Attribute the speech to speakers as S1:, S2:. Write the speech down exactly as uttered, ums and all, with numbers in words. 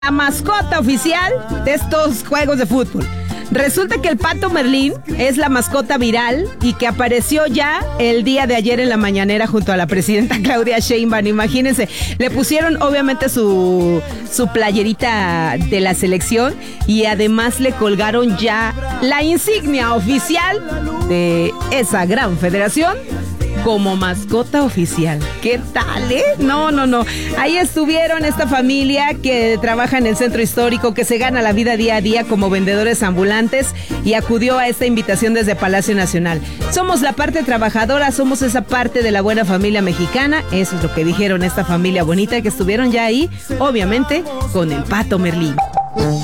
S1: La mascota oficial de estos juegos de fútbol. Resulta que el Pato Merlín es la mascota viral y que apareció ya el día de ayer en la mañanera junto a la presidenta Claudia Sheinbaum. Imagínense, le pusieron obviamente su, su playerita de la selección y además le colgaron ya la insignia oficial de esa gran federación como mascota oficial. ¿Qué tal, eh? No, no, no. Ahí estuvieron esta familia que trabaja en el centro histórico, que se gana la vida día a día como vendedores ambulantes y acudió a esta invitación desde Palacio Nacional. Somos la parte trabajadora, somos esa parte de la buena familia mexicana. Eso es lo que dijeron esta familia bonita que estuvieron ya ahí, obviamente, con el Pato Merlín.